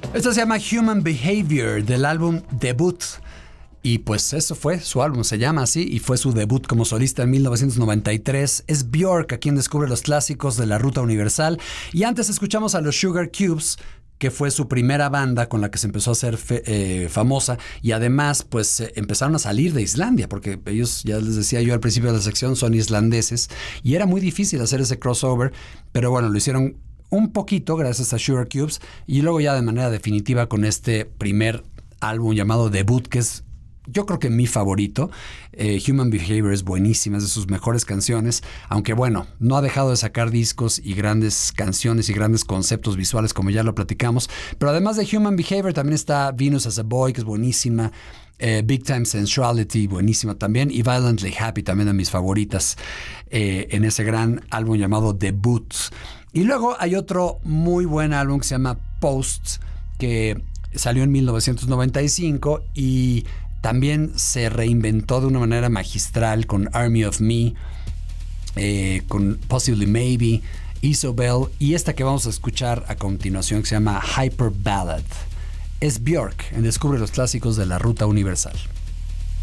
Esto se llama Human Behavior, del álbum Debut. Y pues eso fue su álbum, se llama así, y fue su debut como solista en 1993. Es Björk a quien descubre los clásicos de la ruta universal. Y antes escuchamos a los Sugar Cubes, que fue su primera banda con la que se empezó a hacer famosa, y además pues empezaron a salir de Islandia, porque ellos, ya les decía yo al principio de la sección, son islandeses, y era muy difícil hacer ese crossover, pero bueno, lo hicieron un poquito gracias a Sugar Cubes, y luego ya de manera definitiva con este primer álbum llamado Debut, que es, yo creo que mi favorito. Human Behavior es buenísima, es de sus mejores canciones, aunque bueno, no ha dejado de sacar discos y grandes canciones y grandes conceptos visuales, como ya lo platicamos. Pero además de Human Behavior también está Venus as a Boy, que es buenísima, Big Time Sensuality, buenísima también, y Violently Happy, también de mis favoritas, en ese gran álbum llamado Debut. Y luego hay otro muy buen álbum que se llama Post, que salió en 1995 y también se reinventó de una manera magistral con Army of Me, con Possibly Maybe, Isobel, y esta que vamos a escuchar a continuación que se llama Hyper Ballad. Es Björk en Descubre los clásicos de la ruta universal.